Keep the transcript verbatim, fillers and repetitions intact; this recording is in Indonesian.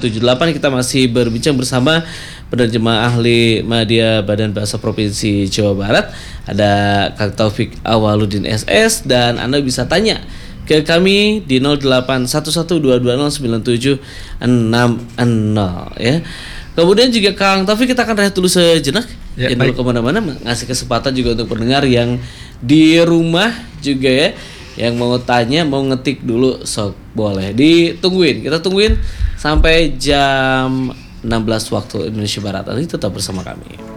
tujuh delapan. Kita masih berbincang bersama penerjemah ahli Media Badan Bahasa Provinsi Jawa Barat, ada Kang Taufik Awaludin S S, dan Anda bisa tanya ke kami di nol delapan satu satu dua dua nol sembilan tujuh enam nol ya. Kemudian juga Kang Taufik, kita akan rehat dulu sejenak, ya, jangan dulu kemana-mana, ngasih kesempatan juga untuk pendengar yang di rumah juga ya, yang mau tanya, mau ngetik dulu, sok boleh ditungguin, kita tungguin sampai jam enam belas waktu Indonesia Barat. Nanti tetap bersama kami.